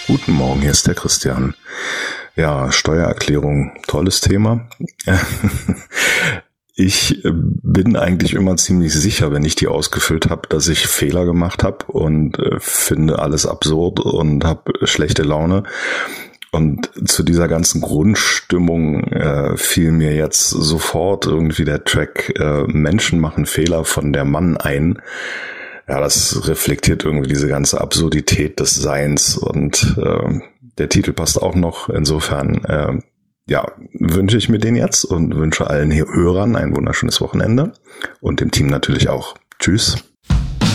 Guten Morgen, hier ist der Christian. Ja, Steuererklärung, tolles Thema. Ich bin eigentlich immer ziemlich sicher, wenn ich die ausgefüllt habe, dass ich Fehler gemacht habe und finde alles absurd und habe schlechte Laune. Und zu dieser ganzen Grundstimmung fiel mir jetzt sofort irgendwie der Track Menschen machen Fehler von der Mann ein. Ja, das reflektiert irgendwie diese ganze Absurdität des Seins und der Titel passt auch noch. Insofern wünsche ich mir den jetzt und wünsche allen Hörern ein wunderschönes Wochenende und dem Team natürlich auch. Tschüss.